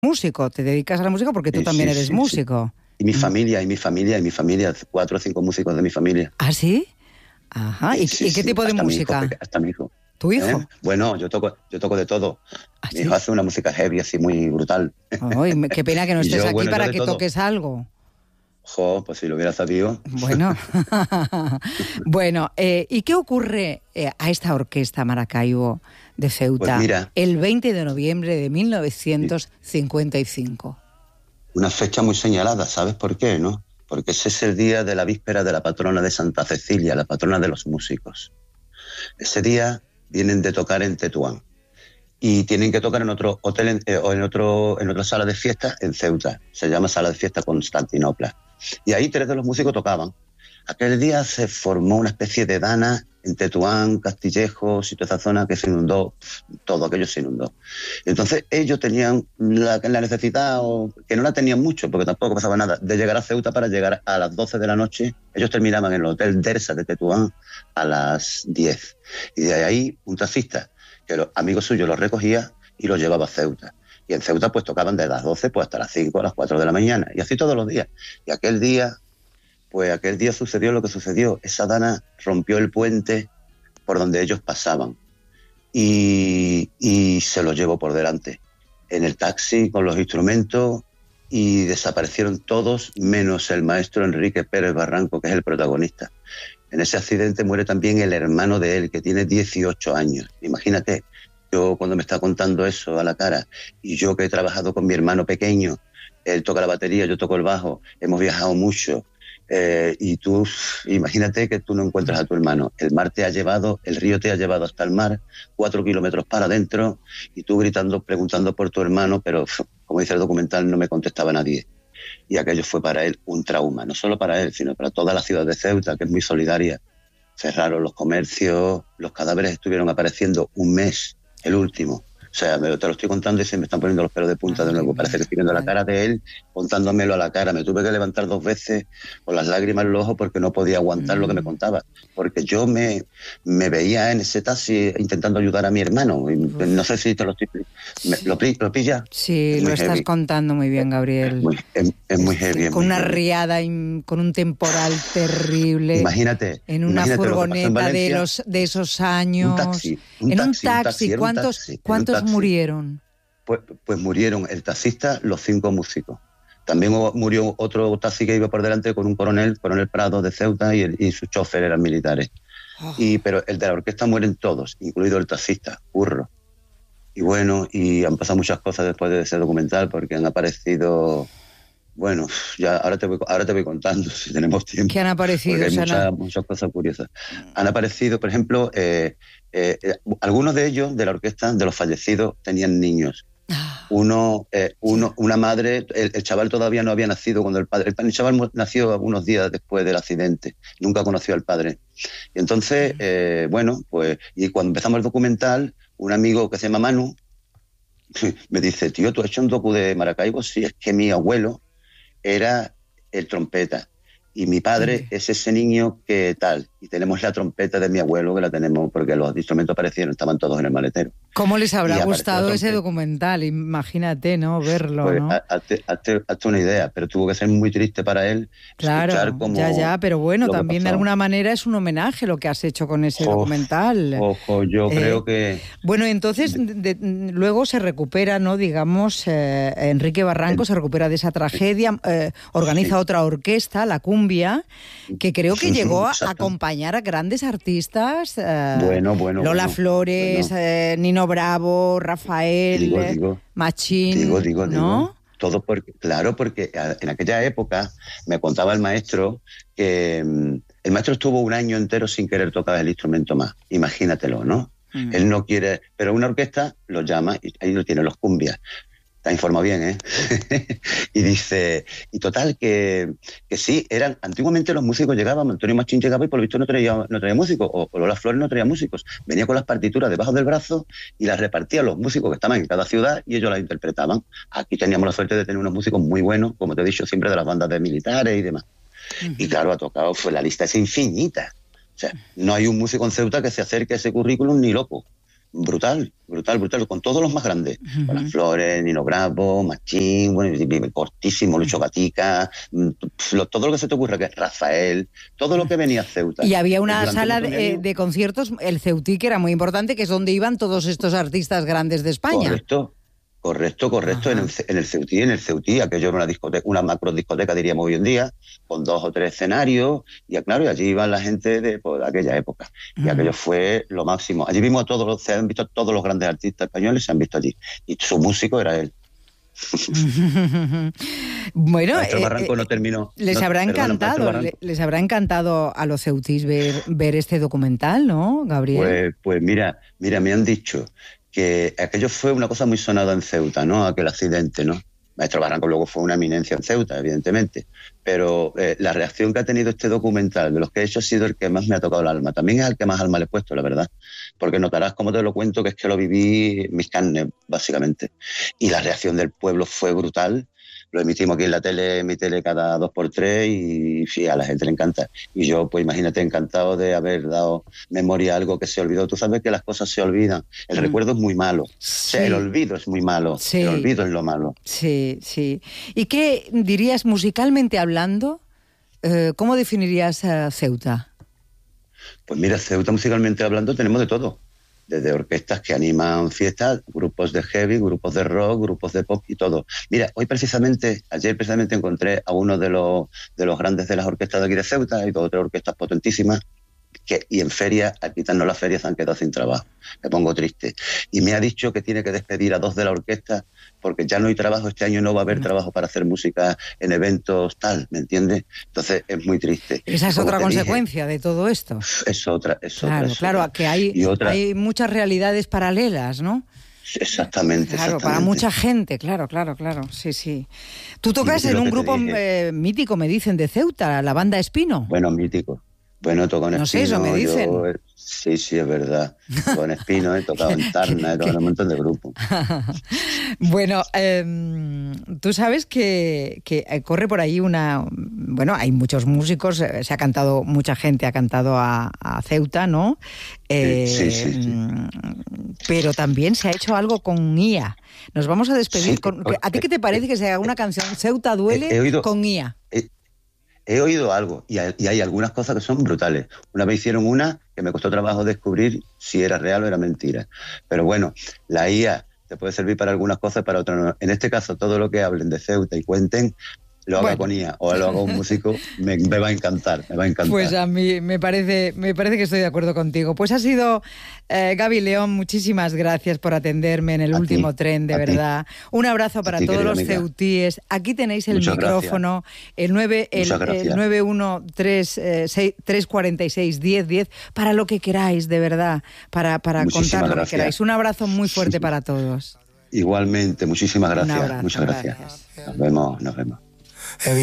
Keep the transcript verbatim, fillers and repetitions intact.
músico, te dedicas a la música porque tú Sí, también sí, eres sí, músico. sí. Y mi familia, y mi familia, y mi familia, cuatro o cinco músicos de mi familia. ¿Ah, sí? Ajá. Sí, ¿Y, sí, y qué sí, tipo de hasta mi hijo, música? hasta mi hijo. ¿Tu ¿Eh? hijo? Bueno, yo toco, yo toco de todo. ¿Ah, Mi hijo sí? hace una música heavy así muy brutal. Ay, me- qué pena que no Y estés yo, aquí bueno, yo para de que todo. toques algo. Jo, pues si lo hubiera sabido. Bueno, bueno, eh, ¿y qué ocurre eh, a esta orquesta Maracaibo de Pues Ceuta mira, el veinte de noviembre de mil novecientos cincuenta y cinco? una fecha muy señalada, ¿sabes por qué, no? Porque ese es el día de la víspera de la patrona de Santa Cecilia, la patrona de los músicos. Ese día vienen de tocar en Tetuán y tienen que tocar en otro hotel en, eh, o en otro en otra sala de fiesta en Ceuta. Se llama Sala de Fiesta Constantinopla. Y ahí tres de los músicos tocaban. Aquel día se formó una especie de dana en Tetuán, Castillejos y toda esa zona que se inundó, todo aquello se inundó. Entonces ellos tenían la, la necesidad, o, que no la tenían mucho, porque tampoco pasaba nada, de llegar a Ceuta para llegar a las doce de la noche. Ellos terminaban en el Hotel Dersa de Tetuán a las diez. Y de ahí un taxista, que los amigos suyos los recogía y los llevaba a Ceuta. Y en Ceuta pues tocaban de las doce pues hasta las cinco, a las cuatro de la mañana. Y así todos los días. Y aquel día... Pues aquel día sucedió lo que sucedió. Esa dana rompió el puente por donde ellos pasaban y, y se lo llevó por delante en el taxi con los instrumentos y desaparecieron todos menos el maestro Enrique Pérez Barranco, que es el protagonista. En ese accidente muere también el hermano de él, que tiene dieciocho años. Imagínate, yo cuando me está contando eso a la cara, y yo que he trabajado con mi hermano pequeño, él toca la batería, yo toco el bajo, hemos viajado mucho. Eh, y tú, imagínate que tú no encuentras a tu hermano. El mar te ha llevado, el río te ha llevado hasta el mar, cuatro kilómetros para adentro, y tú gritando, preguntando por tu hermano, pero como dice el documental, no me contestaba nadie. Y aquello fue para él un trauma, no solo para él, sino para toda la ciudad de Ceuta, que es muy solidaria. Cerraron los comercios, los cadáveres estuvieron apareciendo un mes, el último. O sea, me, te lo estoy contando y se me están poniendo los pelos de punta de nuevo. Parece que estoy viendo la cara de él, contándomelo a la cara. Me tuve que levantar dos veces con las lágrimas en los ojos porque no podía aguantar mm. lo que me contaba. Porque yo me, me veía en ese taxi intentando ayudar a mi hermano. Y no sé si te lo estoy... Me, ¿Lo, ¿Lo pilla? Sí, lo estás heavy. Contando muy bien, Gabriel. Es muy, es, es muy heavy. Es con muy una heavy. riada, y con un temporal terrible. Imagínate. En una imagínate furgoneta en de, los, de esos años. Un taxi. Un en taxi, un taxi. Un taxi ¿Cuántos, un taxi, ¿cuántos un taxi. murieron? Pues, pues murieron el taxista, los cinco músicos. También murió otro taxi que iba por delante con un coronel, coronel Prado de Ceuta, y, el, y sus choferes eran militares. Oh. Y, pero el de la orquesta mueren todos, incluido el taxista, Curro. Y bueno, y han pasado muchas cosas después de ese documental, porque han aparecido... Bueno, ya ahora te voy, ahora te voy contando, si tenemos tiempo. ¿Qué han aparecido? Porque hay muchas, muchas cosas curiosas. Han aparecido, por ejemplo, eh, eh, eh, algunos de ellos, de la orquesta, de los fallecidos, tenían niños. Uno, eh, uno, una madre, el, el chaval todavía no había nacido cuando el padre, el, el chaval nació algunos días después del accidente, nunca conoció al padre. Y entonces, eh, bueno, pues, y cuando empezamos el documental, un amigo que se llama Manu me dice, tío, ¿tú has hecho un docu de Maracaibo? Sí, es que mi abuelo era el trompeta y mi padre sí. es ese niño que tal, y tenemos la trompeta de mi abuelo que la tenemos porque los instrumentos aparecieron, estaban todos en el maletero. ¿Cómo les habrá gustado ese documental? Imagínate, ¿no? Verlo, pues, ¿no? Hazte, hazte, hazte una idea, pero tuvo que ser muy triste para él. Claro, escuchar cómo ya, ya, pero bueno, también de alguna manera es un homenaje lo que has hecho con ese ojo, documental. Ojo, yo eh, creo que... Bueno, entonces de, de, luego se recupera, ¿no? Digamos, eh, Enrique Barranco el, se recupera de esa tragedia, eh, organiza sí. otra orquesta, la Cumbia, que creo que llegó a acompañar a grandes artistas. Eh, bueno, bueno. Lola bueno, Flores, bueno. Eh, Nino Bravo, Rafael, digo, digo, Machín, digo, digo, ¿no? Digo. Todo porque, claro, porque en aquella época me contaba el maestro que el maestro estuvo un año entero sin querer tocar el instrumento más. Imagínatelo, ¿no? Mm. Él no quiere, pero una orquesta lo llama y ahí lo tiene, los cumbias. Está informado bien, ¿eh? Y dice, y total, que, que sí, eran, antiguamente los músicos llegaban, Antonio Machín llegaba y por lo visto no traía, no traía músicos, o, o Lola Flores no traía músicos, venía con las partituras debajo del brazo y las repartía a los músicos que estaban en cada ciudad y ellos las interpretaban. Aquí teníamos la suerte de tener unos músicos muy buenos, como te he dicho, siempre de las bandas de militares y demás. Uh-huh. Y claro, ha tocado, pues la lista es infinita. O sea, no hay un músico en Ceuta que se acerque a ese currículum ni loco. brutal, brutal, brutal, con todos los más grandes, uh-huh. con las Flores, Nino Bravo, Machín, bueno, cortísimo, Lucho Gatica, todo lo que se te ocurra, que es Rafael, todo lo que venía a Ceuta. Y había una sala de, de conciertos, el Ceutí, que era muy importante, que es donde iban todos estos artistas grandes de España. Correcto. Correcto, correcto, en el, en el Ceutí, en el Ceutí, aquello era una discoteca, una macro discoteca, diríamos hoy en día, con dos o tres escenarios, y claro, y allí iban la gente de, pues, de aquella época, y mm. aquello fue lo máximo. Allí vimos a todos los, se han visto todos los grandes artistas españoles, se han visto allí, y su músico era él. Bueno, Nuestro eh, Barranco no terminó. Les no, habrá perdona, encantado, les, les habrá encantado a los ceutís ver, ver este documental, ¿no, Gabriel? Pues, pues mira, mira, me han dicho que aquello fue una cosa muy sonada en Ceuta, ¿no? Aquel accidente, ¿no? Maestro Barranco luego fue una eminencia en Ceuta, evidentemente, pero eh, la reacción que ha tenido este documental, de los que he hecho, ha sido el que más me ha tocado el alma. También es el que más alma le he puesto, la verdad, porque notarás cómo te lo cuento, que es que lo viví en mis carnes, básicamente. Y la reacción del pueblo fue brutal. Lo emitimos aquí en la tele, en mi tele cada dos por tres y sí, a la gente le encanta. Y yo, pues imagínate, encantado de haber dado memoria a algo que se olvidó. Tú sabes que las cosas se olvidan. El mm. recuerdo es muy malo. Sí. O sea, el olvido es muy malo. Sí. El olvido es lo malo. Sí, sí. ¿Y qué dirías musicalmente hablando? Eh, ¿Cómo definirías a Ceuta? Pues mira, Ceuta musicalmente hablando tenemos de todo. Desde orquestas que animan fiestas, grupos de heavy, grupos de rock, grupos de pop y todo. Mira, hoy precisamente, ayer precisamente encontré a uno de los, de los grandes de las orquestas de aquí de Ceuta, hay dos o tres orquestas potentísimas, que, y en feria, al quitarnos las ferias, se han quedado sin trabajo. Me pongo triste. Y me ha dicho que tiene que despedir a dos de la orquesta porque ya no hay trabajo, este año no va a haber trabajo para hacer música en eventos tal, ¿me entiendes? Entonces es muy triste. Esa es otra consecuencia de todo esto. Es otra, es claro, otra. Es claro, otra. que hay, otra... hay muchas realidades paralelas, ¿no? Exactamente, claro, exactamente. Para mucha gente, claro, claro, claro, sí, sí. Tú tocas en un grupo eh, mítico, me dicen, de Ceuta, la banda Espino. Bueno, mítico. Bueno, toco en no Espino. No sé, eso me dicen. Yo, sí, sí, es verdad. Toco en Espino, he tocado en Tarna, he tocado en un montón de grupos. Bueno, eh, tú sabes que, que corre por ahí una... Bueno, hay muchos músicos, se ha cantado, mucha gente ha cantado a, a Ceuta, ¿no? Eh, sí, sí, sí, sí. Pero también se ha hecho algo con I A. Nos vamos a despedir. Sí, con, ¿A ti qué te parece que se haga una canción Ceuta Duele he, he oído, con I A? He, He oído algo y hay, y hay algunas cosas que son brutales. Una vez hicieron una que me costó trabajo descubrir si era real o era mentira. Pero bueno, la I A te puede servir para algunas cosas, para otras no. En este caso, todo lo que hablen de Ceuta y cuenten, lo haga bueno. con I A o lo haga un músico, me, me va a encantar, me va a encantar. Pues a mí me parece, me parece que estoy de acuerdo contigo. Pues ha sido eh, Gaby León, muchísimas gracias por atenderme en el a último ti, tren, de verdad. Ti. Un abrazo para ti, todos los amiga. ceutíes. Aquí tenéis el Muchas micrófono, gracias. el nueve, el, el nueve uno tres, cuatro seis, diez diez, para lo que queráis, de verdad, para, para contar lo gracias. que queráis. Un abrazo muy fuerte para todos. Igualmente, muchísimas gracias. Un abrazo, Muchas gracias. gracias. Nos vemos, nos vemos.